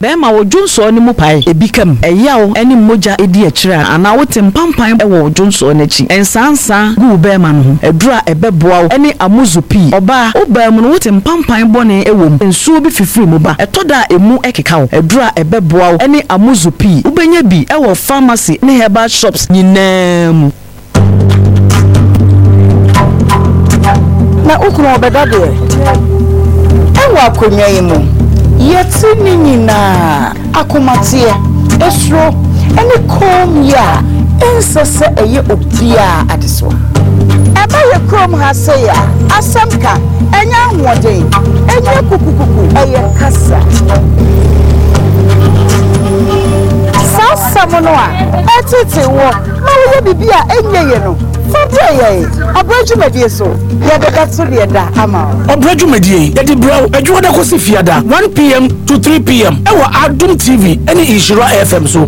be ma wo dwonso ne mu pai ebi kam eyawo ene moja edi akira ana wo tempampan e wo dwonso ne chi ensansa gu be ma no edura ebeboa ene amuzu pi oba oba mu no wo tempampan bone ewom ensuo bi fifiri mu ba etoda emu ekeka wo edura ebeboa ene amuzu pi ubenya bi e wo pharmacy ne herbal shops nyinam na ukuru obeda de ewa akonwa yimu yeti ni nyina akomatie esro ene kom ya ensese eye obia adeso eba ye krom ha se ya asamka enya hwoden enya kukukuku eye kasa sasa mono a etete wo ma wo bibia enye ye no Fabio, Abrajumedie so. Yada so da ama. Abrajumedie, yadi bro, ejuwa da kosi fiada 1 p.m. to 3 p.m. Ewa Adum TV, any Ishira FM so.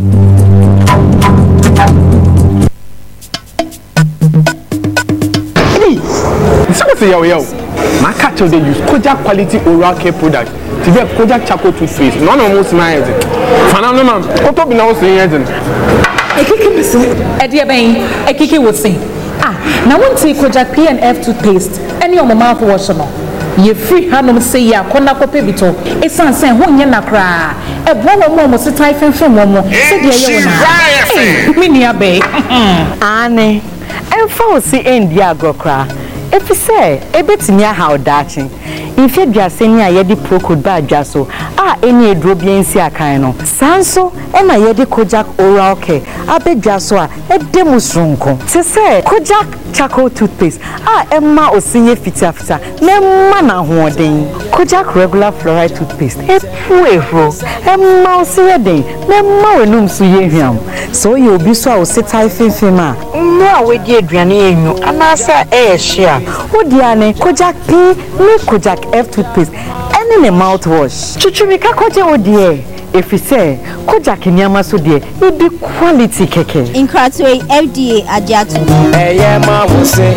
Hey, something yo. My catch they use Kojak quality oral care product. To get Kojak charcoal toothpaste. None of most my head. Fanam man, what up now saying? Ekiki miss. Edia ben, ekiki would say. Now one take Kojak PNF toothpaste. Any of my mouthwash no. Ye free hand say ya kona ko pebito. Esan sen ho nya nakra. E bo mo se tai fenfen mo. Se de ye wona. Me nia be. Ane. Emfa o si endi agrokra. Efi say ebetimi aha odachi. Infe biaseni a yedi procode ba adwaso a eni edro biensi akan no sanso e na yedi Kojak oral care abedwaso a edemu sronko se se Kojak charcoal toothpaste a emma osinye fitafita na emma na hoden Kojak regular fluoride toothpaste epuehro emma osinye den na emma wenum so yehwiam so ye obi so a osetai fenfem a no a wedi aduane enyu anasa e hia odiane Kojak P me Kojak F toothpaste any ne mouthwash chuchumika koje odie efise Kojak nyama so die e bi quality keke Inkratwe FDA ajatu ma wose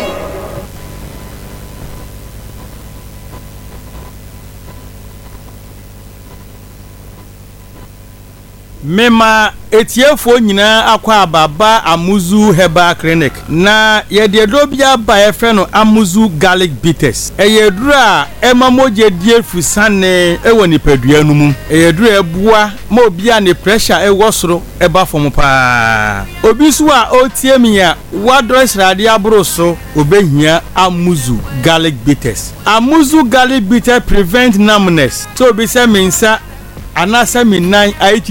Mema etiefo nyina akwa ababa Amuzu Herbal Clinic na yede dobia ba efre no Amuzu Garlic Bitters eyedura emamoje die fusane ewo nipadua no mu eyedura ebua ma obia ne pressure ewo soro eba fom pa obi so a otiemia wadress rade abroso obehia Amuzu Garlic Bitters. Amuzu Garlic Bitters prevent numbness so obi se mensa anasa minan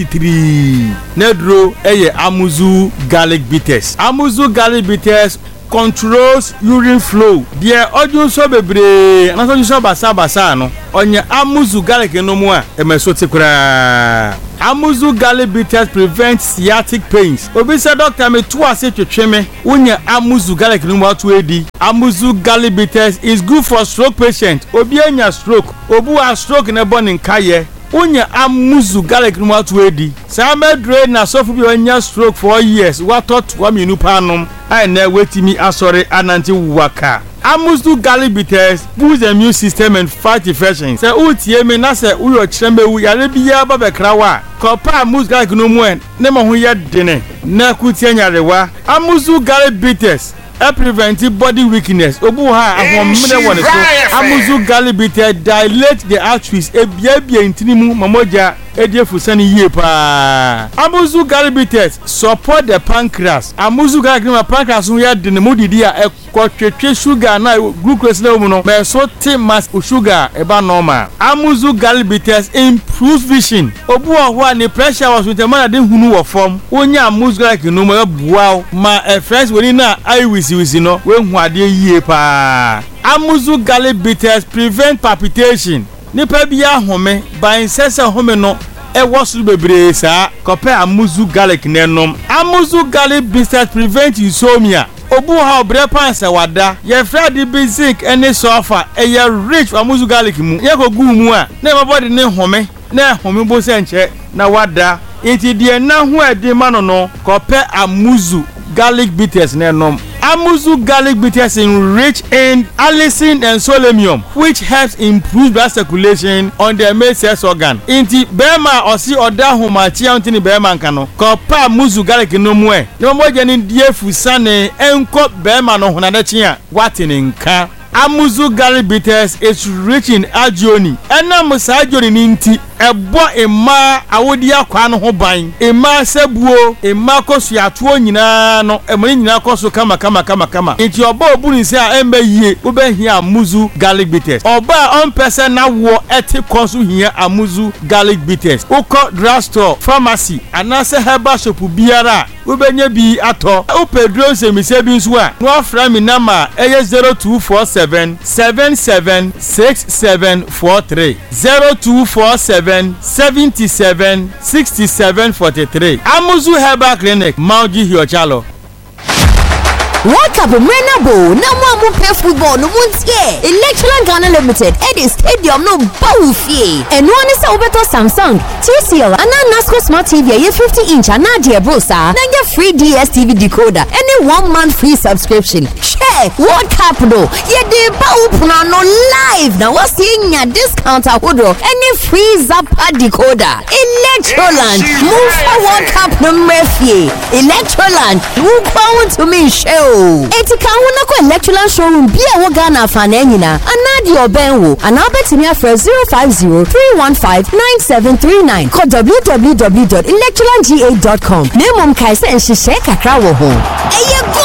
83 nedro eye Amuzu Garlic Bitters. Amuzu Garlic Bitters controls urine flow. Dear odun so bebre anasa so basa no onye Amuzu Garlic no mu a emesote kura. Amuzu Garlic Bitters prevent sciatic pains. Obi say doctor me to ase twetweme unye Amuzu Garlic no mu atu edi. Amuzu Garlic Bitters is good for stroke patient. Obi anya stroke, obu a stroke na bone nkaye Unya Amuzu Garlic no atu edi. Sama dre na sofu bi onya stroke for years. What thought wa minu panom. I na wetimi asore ananti waka. Amuzu Garlic Bitters boosts the immune system and fight infections. Se utie me na se uyo chembe wu yare biya ba bekrawa. Kopa Amuzu Garlic no mu en ne mo ho ye dene. Na kutie nyarewa. Amuzu Garlic Bitters prevent body weakness. Obu ha ahomne won so. Amuzu Garlic Bitters dilate the arteries ebia intinimu mamoja ediefu sani yie pa. Amuzu Garlic Bitters support the pancreas. Amuzu Garlic no pancreas no ya de ne modidi a ekotwetwe sugar na glucose na mu no me so te mass sugar eba normal. Amuzu Garlic Bitters improves vision. Obu ho ne pressure was with the man de hunu wo form. Onya Amuzu Garlic no ma bua ma friends woni na eye wisi no we hu ade yie pa. Amuzu Garlic Bitters prevent palpitation. Nipa bia home ba insese home no e wosu bebre sa kope Amuzu Garlic nenom. Amuzu Garlic Bitters prevent insomnia. Obu ha obre panse wada ye fredi basic any sofa e ye rich Amuzu Garlic mu ye ko gu mu a na my body ne home na home bo se nche na wada enti de na hu ade ma no kope Amuzu Garlic Bitters nenom. Amuzu garlic bitters rich in allicin and selenium, which helps improve blood circulation on the male sex organ. Inti bema osi oda humachi antini bema nkano. Kopa Amuzu garlic no mwe. No moja ni die fusane enko bema no hunadechia watini nka. Amuzu garlic bitters is rich in agioni. Ena musa agioni ninti ebo ema awodi akwa no ho ban. Ema sebuo, ema kosu atuo nyina no, emoni nyina kosu kama. Inti oba obuni se a embe yie, ube hia Amuzu garlic bitters. Oba on person na wo eti kosu hia Amuzu garlic bitters. Uko drugstore, pharmacy, anase herbal shop biara, ubenye bi ato. Upedro se mise bi nso a, no afra mi nama eye 0247776743. 0247776743. Amuzu Herbal Clinic, Mauji Hiochalo. World Cup Menabo, no more play football, no one's here. Electoral Ghana Limited, Eddie Stadium, no Bowfie. And one is over to Samsung, TCL, and NASCO Smart TV, a 50-inch, and Nadia Brosa, and your free DSTV decoder, and a 1 month free subscription. Check World Cup, no, yet the Bowpano live. Now, what's in your discount? Any free Zappa decoder. Electroland, move for World Cup no Murphy. Electroland, move on to me, show. Etika wona ko electoral showroom bia wo Ghana fa na nyina anadi obenwo anabetimi afre 050-315-9739 ko www.electoralga.com. Nemom kai se nhihye kakra wo ho. Eye